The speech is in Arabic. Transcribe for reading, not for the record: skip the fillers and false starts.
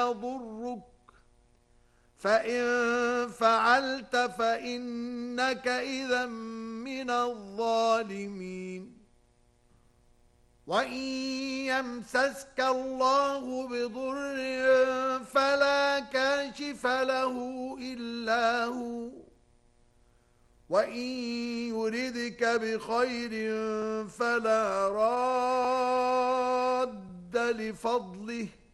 يضرك فإن فعلت فإنك إذا من الظالمين وإن يمسسك الله بضر فلا كاشف له إلا هو وإن يردك بخير فلا راد لفضله